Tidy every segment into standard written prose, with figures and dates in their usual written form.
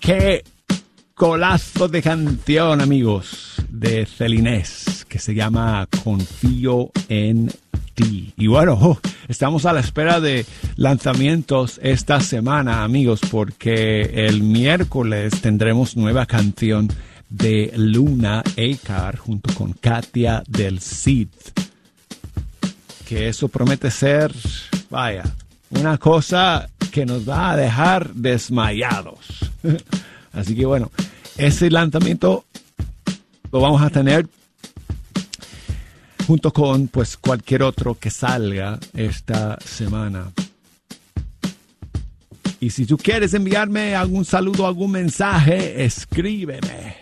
Qué golazo de canción, amigos, de Celinés, que se llama Confío en ti. Y bueno, estamos a la espera de lanzamientos esta semana, amigos, porque el miércoles tendremos nueva canción de Luna Acar junto con Katia del Cid. Que eso promete ser, vaya, una cosa que nos va a dejar desmayados. Así que bueno, ese lanzamiento lo vamos a tener junto con pues cualquier otro que salga esta semana. Y si tú quieres enviarme algún saludo, algún mensaje, escríbeme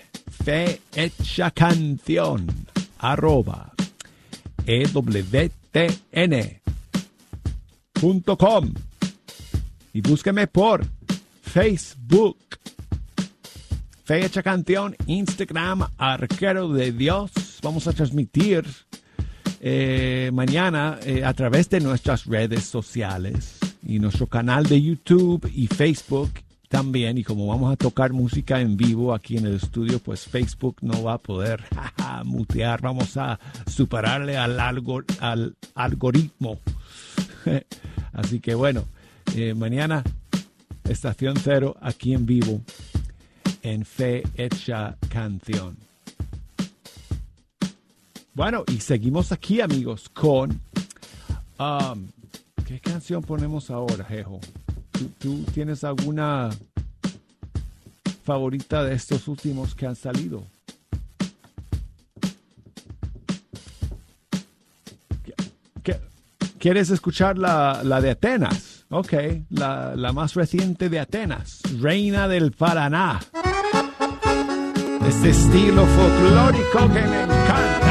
fehechacanción@ewtn.com y búsqueme por Facebook, Fe Hecha Canción, Instagram, Arquero de Dios. Vamos a transmitir mañana a través de nuestras redes sociales y nuestro canal de YouTube y Facebook también. Y como vamos a tocar música en vivo aquí en el estudio, pues Facebook no va a poder mutear. Vamos a superarle al algoritmo. Así que bueno, mañana Estación Cero aquí en vivo en Fe Hecha Canción. Bueno, y seguimos aquí, amigos, con ¿qué canción ponemos ahora, Jejo? ¿Tú tienes alguna favorita de estos últimos que han salido? ¿Quieres escuchar la de Atenas? Ok, la más reciente de Atenas, Reina del Paraná. Este estilo folclórico que me encanta.